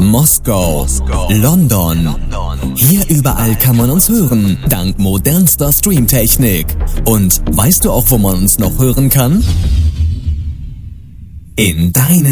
Moskau, London. Hier überall kann man uns hören, dank modernster Streamtechnik. Und weißt du auch, wo man uns noch hören kann? In deinem